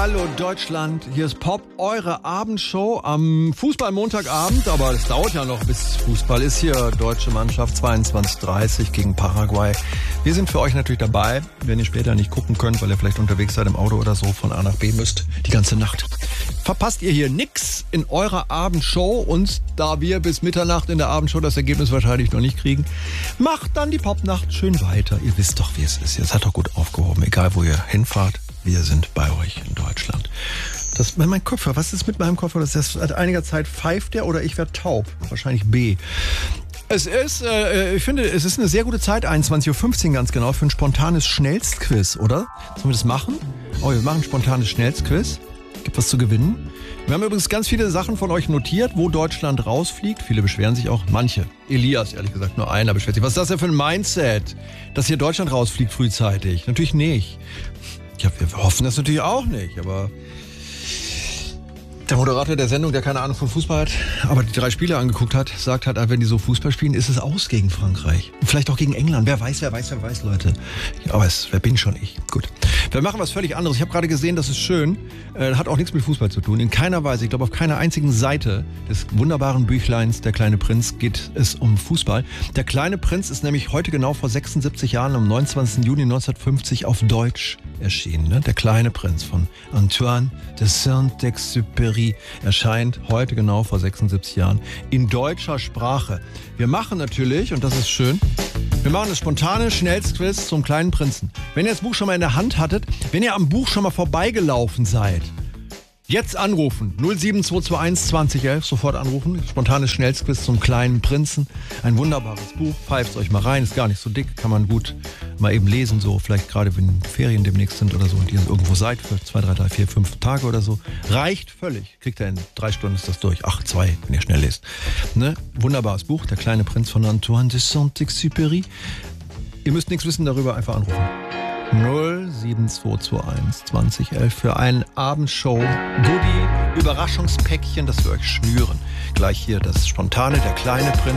Hallo Deutschland, hier ist Pop, eure Abendshow am Fußball-Montagabend, aber es dauert ja noch, bis Fußball ist hier. Deutsche Mannschaft 22:30 gegen Paraguay. Wir sind für euch natürlich dabei, wenn ihr später nicht gucken könnt, weil ihr vielleicht unterwegs seid im Auto oder so, von A nach B müsst, die ganze Nacht. Verpasst ihr hier nix in eurer Abendshow, und da wir bis Mitternacht in der Abendshow das Ergebnis wahrscheinlich noch nicht kriegen, macht dann die Popnacht schön weiter. Ihr wisst doch, wie es ist. Ihr seid doch gut aufgehoben, egal wo ihr hinfahrt. Wir sind bei euch in Deutschland. Mein Kopfhörer, was ist mit meinem Kopfhörer? Das ist seit einiger Zeit pfeift der oder ich werde taub. Wahrscheinlich B. Es ist, ich finde, es ist eine sehr gute Zeit, 21:15 Uhr ganz genau, für ein spontanes Schnellstquiz, oder? Sollen wir das machen? Oh, wir machen ein spontanes Schnellstquiz. Gibt was zu gewinnen. Wir haben übrigens ganz viele Sachen von euch notiert, wo Deutschland rausfliegt. Viele beschweren sich auch, manche. Elias, ehrlich gesagt, nur einer beschwert sich. Was ist das denn für ein Mindset, dass hier Deutschland rausfliegt frühzeitig? Natürlich nicht. Ja, wir hoffen das natürlich auch nicht, aber der Moderator der Sendung, der keine Ahnung von Fußball hat, aber die 3 Spiele angeguckt hat, sagt halt, wenn die so Fußball spielen, ist es aus gegen Frankreich. Vielleicht auch gegen England. Wer weiß, Leute. Ja, aber wer bin schon ich? Gut. Wir machen was völlig anderes. Ich habe gerade gesehen, das ist schön. Hat auch nichts mit Fußball zu tun. In keiner Weise, ich glaube auf keiner einzigen Seite des wunderbaren Büchleins Der kleine Prinz geht es um Fußball. Der kleine Prinz ist nämlich heute genau vor 76 Jahren, am 29. Juni 1950 auf Deutsch erschienen. Ne? Der kleine Prinz von Antoine de Saint-Exupéry erscheint heute genau vor 76 Jahren in deutscher Sprache. Wir machen natürlich, und das ist schön, wir machen das spontane Schnellstquiz zum kleinen Prinzen. Wenn ihr das Buch schon mal in der Hand hattet, wenn ihr am Buch schon mal vorbeigelaufen seid, jetzt anrufen, 07221 2011, sofort anrufen. Spontanes Schnellstquiz zum kleinen Prinzen. Ein wunderbares Buch, pfeift euch mal rein, ist gar nicht so dick, kann man gut mal eben lesen, so vielleicht gerade wenn Ferien demnächst sind oder so und ihr irgendwo seid für 2, 3, 3, 4, 5 Tage oder so. Reicht völlig, kriegt ihr in 3 Stunden ist das durch. Ach, 2, wenn ihr schnell lest. Ne? Wunderbares Buch, Der kleine Prinz von Antoine de Saint-Exupéry. Ihr müsst nichts wissen darüber, einfach anrufen. 07221 2011 für ein Abendshow-Goodie-Überraschungspäckchen, das wir euch schnüren. Gleich hier das Spontane, Der kleine Prinz.